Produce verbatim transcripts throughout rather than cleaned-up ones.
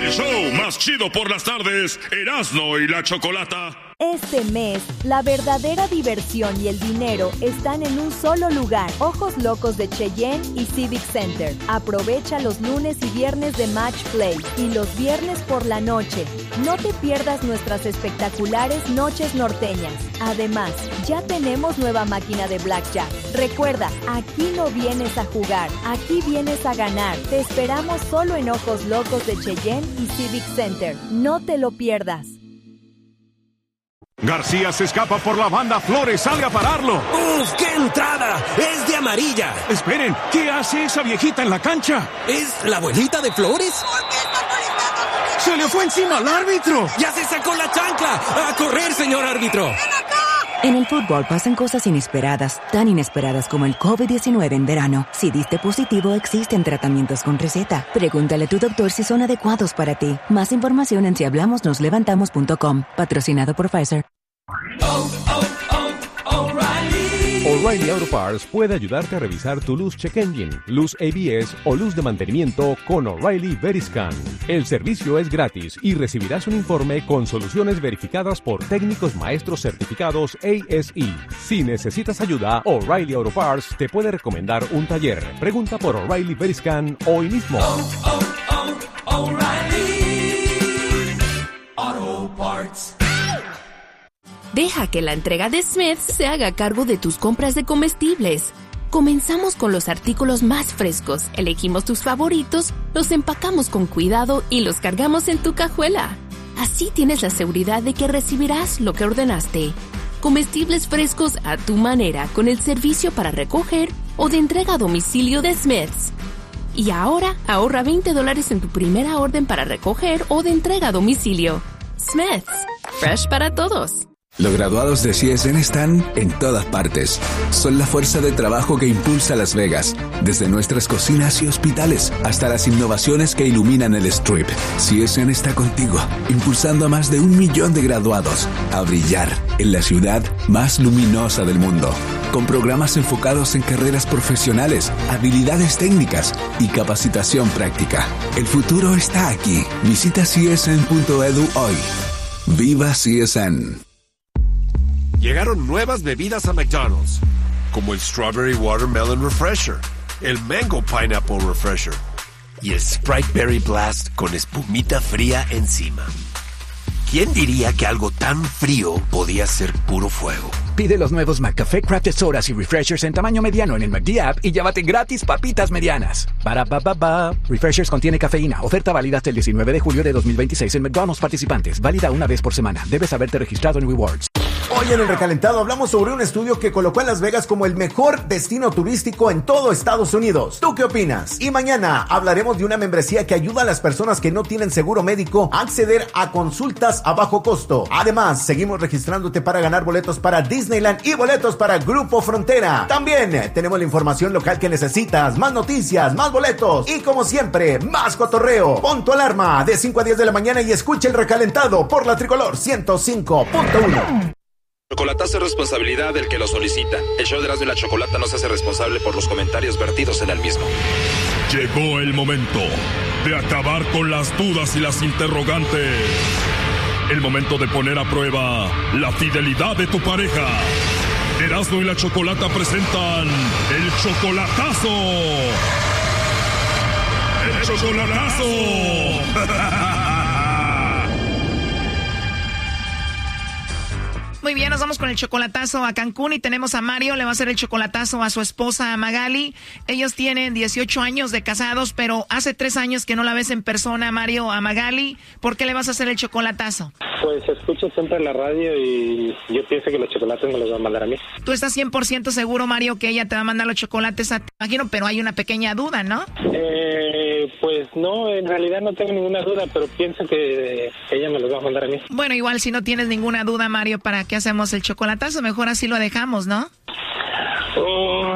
El show más chido por las tardes, Erasmo y la Chocolata. Este mes, la verdadera diversión y el dinero están en un solo lugar. Ojos Locos de Cheyenne y Civic Center. Aprovecha los lunes y viernes de Match Play y los viernes por la noche. No te pierdas nuestras espectaculares noches norteñas. Además, ya tenemos nueva máquina de blackjack. Recuerda, aquí no vienes a jugar, aquí vienes a ganar. Te esperamos solo en Ojos Locos de Cheyenne y Civic Center. No te lo pierdas. García se escapa por la banda, Flores sale a pararlo. ¡Uf, qué entrada! ¡Es de amarilla! Esperen, ¿qué hace esa viejita en la cancha? ¿Es la abuelita de Flores? ¡Se le fue encima al árbitro! ¡Ya se sacó la chancla! ¡A correr, señor árbitro! En el fútbol pasan cosas inesperadas, tan inesperadas como el covid diecinueve en verano. Si diste positivo, existen tratamientos con receta. Pregúntale a tu doctor si son adecuados para ti. Más información en si hablamos nos levantamos punto com. Patrocinado por Pfizer. Oh, oh, oh, O'Reilly. O'Reilly Auto Parts puede ayudarte a revisar tu luz check engine, luz A B S o luz de mantenimiento con O'Reilly Veriscan. El servicio es gratis y recibirás un informe con soluciones verificadas por técnicos maestros certificados A S E. Si necesitas ayuda, O'Reilly Auto Parts te puede recomendar un taller. Pregunta por O'Reilly Veriscan hoy mismo. Oh, oh, oh, O'Reilly Auto Parts. Deja que la entrega de Smith's se haga cargo de tus compras de comestibles. Comenzamos con los artículos más frescos, elegimos tus favoritos, los empacamos con cuidado y los cargamos en tu cajuela. Así tienes la seguridad de que recibirás lo que ordenaste. Comestibles frescos a tu manera con el servicio para recoger o de entrega a domicilio de Smith's. Y ahora ahorra veinte dólares en tu primera orden para recoger o de entrega a domicilio. Smith's, fresh para todos. Los graduados de C S N están en todas partes. Son la fuerza de trabajo que impulsa Las Vegas, desde nuestras cocinas y hospitales hasta las innovaciones que iluminan el Strip. C S N está contigo, impulsando a más de un millón de graduados a brillar en la ciudad más luminosa del mundo, con programas enfocados en carreras profesionales, habilidades técnicas y capacitación práctica. El futuro está aquí. Visita C S N punto e d u hoy. ¡Viva C S N! Llegaron nuevas bebidas a McDonald's, como el Strawberry Watermelon Refresher, el Mango Pineapple Refresher y el Sprite Berry Blast con espumita fría encima. ¿Quién diría que algo tan frío podía ser puro fuego? Pide los nuevos McCafé Crafted Sodas y Refreshers en tamaño mediano en el McD App y llévate gratis papitas medianas. Para ba ba ba. Refreshers contiene cafeína. Oferta válida hasta el diecinueve de julio de dos mil veintiséis en McDonald's participantes. Válida una vez por semana. Debes haberte registrado en Rewards. Hoy en El Recalentado hablamos sobre un estudio que colocó a Las Vegas como el mejor destino turístico en todo Estados Unidos. ¿Tú qué opinas? Y mañana hablaremos de una membresía que ayuda a las personas que no tienen seguro médico a acceder a consultas a bajo costo. Además, seguimos registrándote para ganar boletos para Disneyland y boletos para Grupo Frontera. También tenemos la información local que necesitas, más noticias, más boletos y como siempre, más cotorreo. Pon tu alarma de cinco a diez de la mañana y escucha El Recalentado por la Tricolor ciento cinco punto uno. Chocolatazo es responsabilidad del que lo solicita. El show de Erasmo y la Chocolata no se hace responsable por los comentarios vertidos en el mismo. Llegó el momento de acabar con las dudas y las interrogantes. El momento de poner a prueba la fidelidad de tu pareja. Erasmo y la Chocolata presentan el Chocolatazo. ¡El Chocolatazo! Muy bien, nos vamos con el chocolatazo a Cancún y tenemos a Mario, le va a hacer el chocolatazo a su esposa a Magali. Ellos tienen dieciocho años de casados, pero hace tres años que no la ves en persona, Mario, a Magali. ¿Por qué le vas a hacer el chocolatazo? Pues escucho siempre la radio y yo pienso que los chocolates me los van a mandar a mí. Tú estás cien por ciento seguro, Mario, que ella te va a mandar los chocolates a ti, imagino, pero hay una pequeña duda, ¿no? Eh, pues no, en realidad no tengo ninguna duda, pero pienso que ella me los va a mandar a mí. Bueno, igual si no tienes ninguna duda, Mario, ¿para qué hacemos el chocolatazo? Mejor así lo dejamos, ¿no? Oh,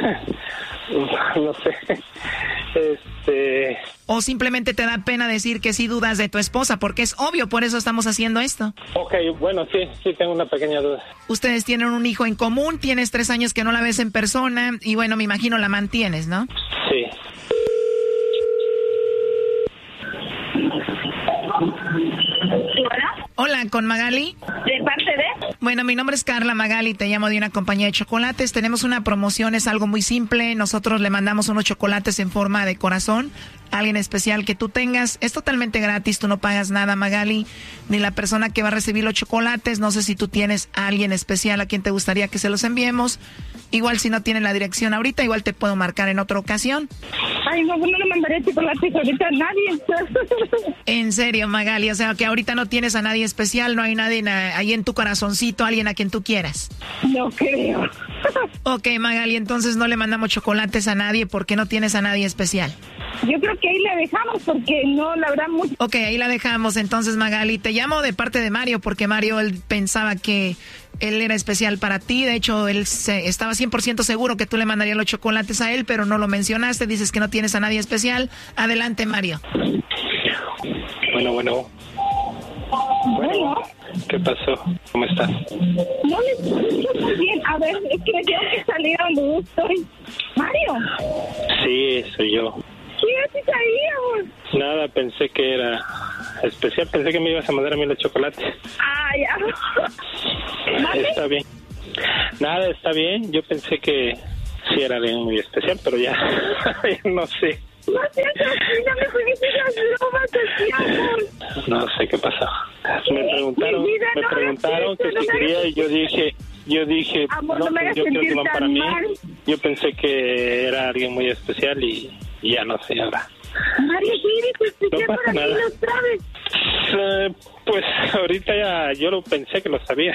no sé. Este... O simplemente te da pena decir que sí dudas de tu esposa, porque es obvio, por eso estamos haciendo esto. Ok, bueno, sí, sí tengo una pequeña duda. Ustedes tienen un hijo en común, tienes tres años que no la ves en persona, y bueno, me imagino la mantienes, ¿no? Sí. Hola. Hola, ¿con Magali? ¿De parte de? Bueno, mi nombre es Carla Magali, te llamo de una compañía de chocolates. Tenemos una promoción, es algo muy simple. Nosotros le mandamos unos chocolates en forma de corazón a alguien especial que tú tengas. Es totalmente gratis, tú no pagas nada, Magali, ni la persona que va a recibir los chocolates. No sé si tú tienes a alguien especial a quien te gustaría que se los enviemos. Igual si no tienen la dirección ahorita, igual te puedo marcar en otra ocasión. Ay, no, no le mandaré chocolates ahorita a nadie. En serio, Magali, o sea que ahorita no tienes a nadie especial, no hay nadie ahí en tu corazoncito, alguien a quien tú quieras. No creo. Ok, Magali, entonces no le mandamos chocolates a nadie porque no tienes a nadie especial. Yo creo que ahí la dejamos porque no la habrá mucho. Ok, ahí la dejamos. Entonces, Magali, te llamo de parte de Mario porque Mario él pensaba que él era especial para ti. De hecho, él se, estaba cien por ciento seguro que tú le mandarías los chocolates a él, pero no lo mencionaste. Dices que no tienes a nadie especial. Adelante, Mario. Bueno, bueno. Bueno, ¿qué pasó? ¿Cómo estás? No le escucho muy bien. A ver, es que me tengo que salir a donde yo estoy. Mario. Sí, soy yo. ¿Qué haces ahí, amor? Nada, pensé que era especial. Pensé que me ibas a mandar a mí los chocolates. Ah, ya. ¿Vale? Está bien. Nada, está bien. Yo pensé que sí era bien muy especial, pero ya no sé. No seas así, no me juegues esas bromas así, amor. No sé qué pasó. Me preguntaron, vida, me no preguntaron que no si quería y yo dije, yo dije, amor, no, no me pues hagas yo creo que sentir iban tan para mí. mal. Yo pensé que era alguien muy especial y, y ya no sé ahora. Mario, ¿qué eres especial No pasa para mí? nada. ¿Lo sabes? Eh, pues ahorita ya yo lo pensé que lo sabía.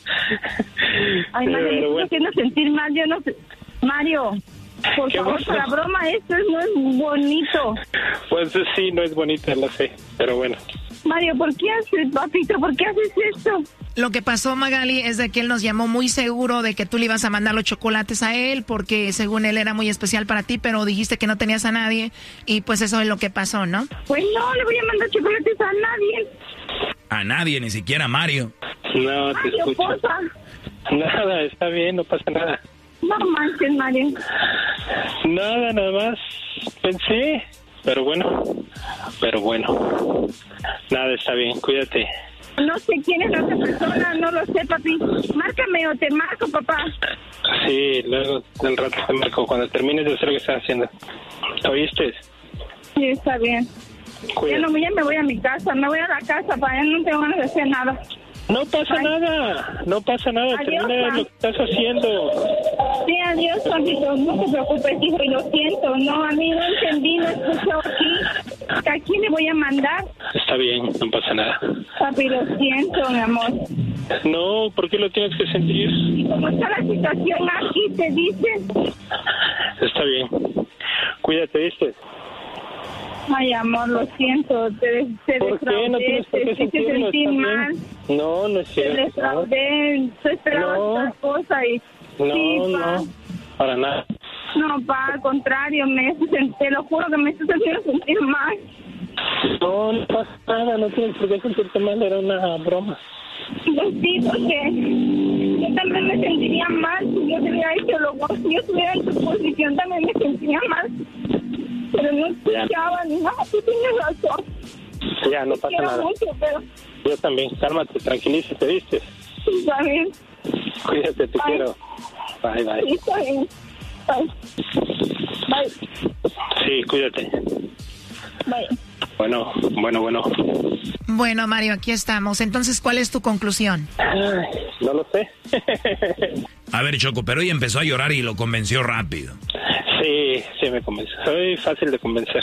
Ay, Mario, me Pero estoy bueno. haciendo sentir mal. Yo no sé. Mario, por ¿Qué favor, pasó? para broma, esto no es bonito. Pues sí, no es bonita, lo sé, pero bueno. Mario, ¿por qué haces, papito? ¿Por qué haces esto? Lo que pasó, Magali, es de que él nos llamó muy seguro de que tú le ibas a mandar los chocolates a él porque según él era muy especial para ti, pero dijiste que no tenías a nadie y pues eso es lo que pasó, ¿no? Pues no, le voy a mandar chocolates a nadie. A nadie, ni siquiera a Mario. No, te Mario, escucho. porfa. Nada, está bien, no pasa nada. No manches, Mario. Nada, nada más pensé, pero bueno, pero bueno. Nada, está bien, cuídate. No sé quién es la otra persona, no lo sé, papi. Márcame o te marco, papá. Sí, luego del rato te marco cuando termines de hacer lo que estás haciendo. ¿Oíste? Sí, está bien. Cuídate. Ya, no, ya me voy a mi casa, me voy a la casa, para ya no tengo ganas de hacer nada. No pasa Ay. nada, no pasa nada, Adiós, termina pa. lo que estás haciendo. Sí, adiós, papito, no te preocupes, hijo, y lo siento. No, a mí no entendí, no escucho aquí. ¿A quién le voy a mandar? Está bien, no pasa nada. Papi, lo siento, mi amor. No, ¿por qué lo tienes que sentir? ¿Y cómo está la situación aquí, te dicen? Está bien, cuídate, ¿viste? Ay, amor, lo siento, te, te ¿Por qué? No defraudé, tienes por qué te hice sentirlo, sentir está mal, bien. No, no es te cierto. defraudé, tú esperabas No. otra cosa y... No, sí, pa. no, para nada. No, pa, al contrario, me hace sen- te lo juro que me estás haciendo sentir mal. No, no pasa nada, no tienes por qué sentirte mal, era una broma. Pues sí, porque yo también me sentiría mal si yo te hubiera hecho lo bueno. Si yo estuviera en tu posición también me sentiría mal. Pero no escuchaba ni nada, tú tienes razón. Ya, no Te pasa quiero nada. mucho, pero Yo también, cálmate, tranquilízate, ¿viste? está bien. Cuídate, te Bye. quiero. Bye, bye. Sí, está bien. Bye. Bye. Sí, cuídate. Bye. Bueno, bueno, bueno. Bueno, Mario, aquí estamos. Entonces, ¿cuál es tu conclusión? Ay, no lo sé. A ver, Choco, pero ella empezó a llorar y lo convenció rápido. Sí, sí me convence. Soy fácil de convencer.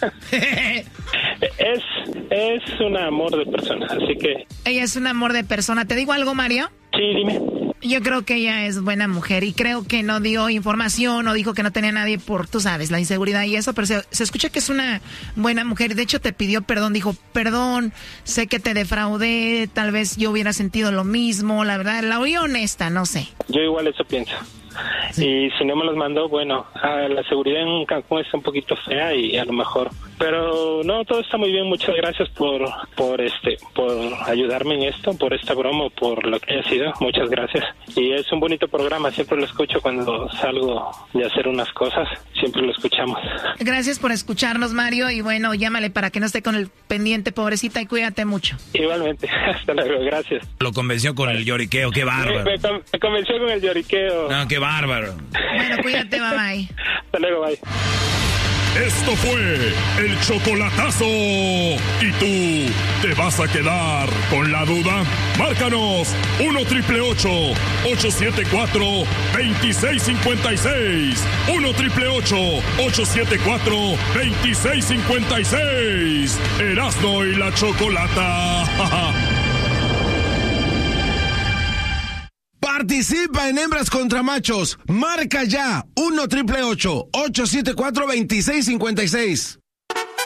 es, es un amor de persona, así que... Ella es un amor de persona. ¿Te digo algo, Mario? Sí, dime. Yo creo que ella es buena mujer y creo que no dio información o dijo que no tenía nadie por, tú sabes, la inseguridad y eso, pero se, se escucha que es una buena mujer. De hecho, te pidió perdón, dijo, perdón, sé que te defraudé, tal vez yo hubiera sentido lo mismo, la verdad, la oí honesta, no sé. Yo igual eso pienso. Sí. Y si no me los mandó, bueno, la seguridad en Cancún está un poquito fea y a lo mejor... Pero no, todo está muy bien. Muchas gracias por por este por ayudarme en esto, por esta broma, por lo que haya sido. Muchas gracias. Y es un bonito programa. Siempre lo escucho cuando salgo de hacer unas cosas. Siempre lo escuchamos. Gracias por escucharnos, Mario. Y bueno, llámale para que no esté con el pendiente, pobrecita, y cuídate mucho. Igualmente. Hasta luego. Gracias. Lo convenció con el lloriqueo. Qué bárbaro. Me, me, me convenció con el lloriqueo. No, qué bárbaro. Bueno, cuídate. Bye, bye. Hasta luego. Bye. Esto fue el chocolatazo. ¿Y tú te vas a quedar con la duda? Márcanos uno triple ocho, ocho siete cuatro, dos seis cinco seis. uno triple ocho, ocho siete cuatro, dos seis cinco seis. Erasmo y la Chocolata. Participa en Hembras contra Machos. Marca ya uno triple ocho, ocho siete cuatro, dos seis cinco seis.